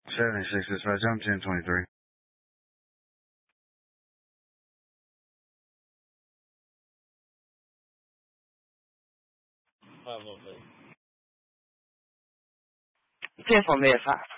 76 dispatch, I'm 1023. 这方面啥？